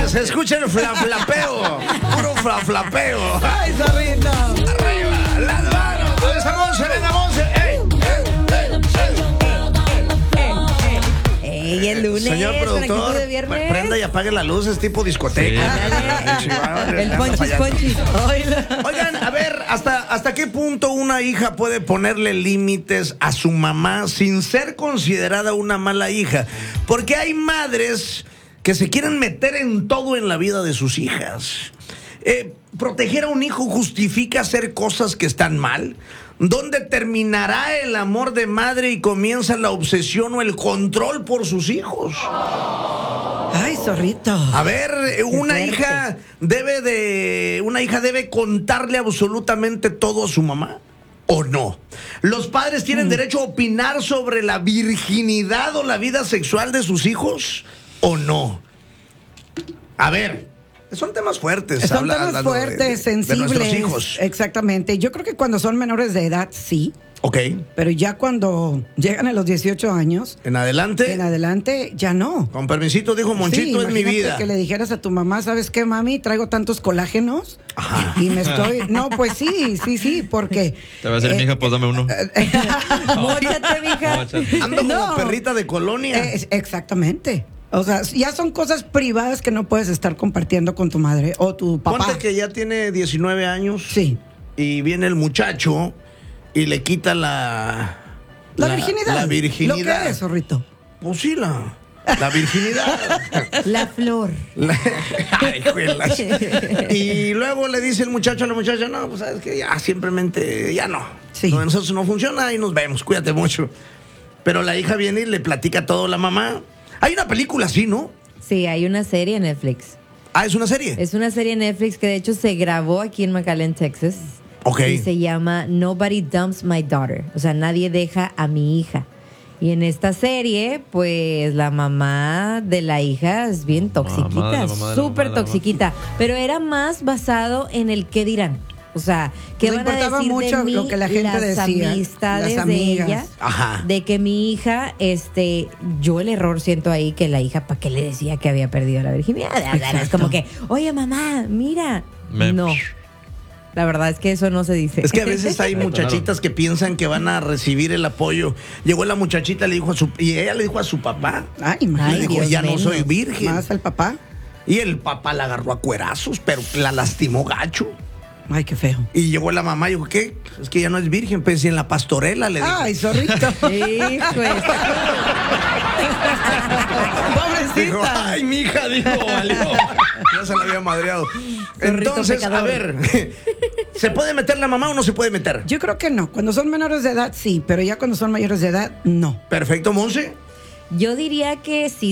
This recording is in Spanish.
Se escucha el flapeo. Puro flapeo. ¡Ay, Zorrito! Arriba, las manos. ¿Dónde está Monse? Venga, Monse. ¡Ey, el lunes! Señor con productor, actitud de viernes. prenda y apague la luz, es tipo discoteca. El ponchis. Oigan, a ver, ¿hasta qué punto una hija puede ponerle límites a su mamá sin ser considerada una mala hija? Porque hay madres que se quieren meter en todo en la vida de sus hijas. ¿Proteger a un hijo justifica hacer cosas que están mal? ¿Dónde terminará el amor de madre y comienza la obsesión o el control por sus hijos? ¡Ay, Zorrito! A ver, una hija debe contarle absolutamente todo a su mamá, ¿o no? ¿Los padres tienen derecho a opinar sobre la virginidad o la vida sexual de sus hijos, o no? A ver, son temas fuertes. Son temas fuertes, sensibles. De nuestros hijos. Exactamente. Yo creo que cuando son menores de edad, sí. Ok. Pero ya cuando llegan a los 18 años, En adelante, ya no. con permisito, dijo Monchito, Sí, es mi imagínate vida. que le dijeras a tu mamá, ¿sabes qué, mami? Traigo tantos colágenos Ajá. y me estoy... No, pues sí, porque... Te va a decir, mija, pues dame uno. Móchate, mija. Ando como No. perrita de colonia. Exactamente. O sea, ya son cosas privadas que no puedes estar compartiendo con tu madre o tu papá. Ponte que ya tiene 19 años. Sí. Y viene el muchacho y le quita la virginidad. La virginidad. ¿Lo que es, Zorrito? Pues sí, la virginidad. La flor. Ay, juelas. Y luego le dice el muchacho a la muchacha, no, pues sabes que ya simplemente, ya no. Sí. Lo de nosotros no funciona y nos vemos, cuídate mucho. Pero la hija viene y le platica todo a la mamá. Hay una película así, ¿no? Sí, hay una serie en Netflix. Ah, ¿es una serie? Es una serie en Netflix que de hecho se grabó aquí en McAllen, Texas. Ok. Y se llama Nobody Dumps My Daughter. O sea, nadie deja a mi hija. Y en esta serie, pues la mamá de la hija es bien toxiquita, súper toxiquita. Pero era más basado en el qué dirán. O sea, ¿qué Le van a importaba decir mucho de mí lo que la gente las decía, amistades las de amigas. ella? Ajá. De que mi hija, yo el error siento ahí que la hija, ¿para qué le decía que había perdido la virginidad? Es como que, oye mamá, mira. No. La verdad es que eso no se dice. Es que a veces hay muchachitas que piensan que van a recibir el apoyo. Llegó la muchachita, y ella le dijo a su papá. Ay, Le imagínate. dijo, Dios ya no menos. soy virgen. Más al papá. Y el papá la agarró a cuerazos, pero la lastimó gacho. Ay, qué feo. Y llegó la mamá y dijo, ¿qué? Es que ya no es virgen, pues, y en la pastorela le dijo. Ay, Zorrito. Hijo de- Dijo, Pobrecita. ay, mi hija, dijo, valió. Ya se la había madreado. Entonces, pecador. a ver, ¿se puede meter la mamá o no se puede meter? Yo creo que no. Cuando son menores de edad, sí. Pero ya cuando son mayores de edad, no. Perfecto, Monse. Yo diría que sí